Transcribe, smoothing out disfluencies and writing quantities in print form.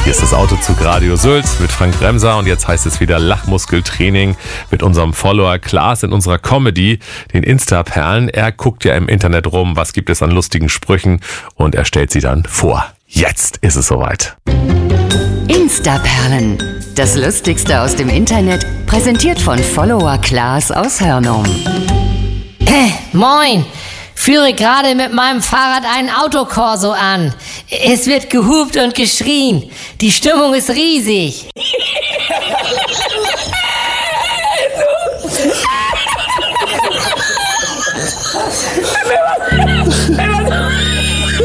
Hier ist das Autozug Radio Sylt mit Frank Bremser und jetzt heißt es wieder Lachmuskeltraining mit unserem Follower Klaas in unserer Comedy, den Insta-Perlen. Er guckt ja im Internet rum, was gibt es an lustigen Sprüchen und er stellt sie dann vor. Jetzt ist es soweit. Insta-Perlen. Das Lustigste aus dem Internet, präsentiert von Follower Klaas aus Hörnum. Moin! Führe gerade mit meinem Fahrrad einen Autokorso an. Es wird gehupt und geschrien. Die Stimmung ist riesig.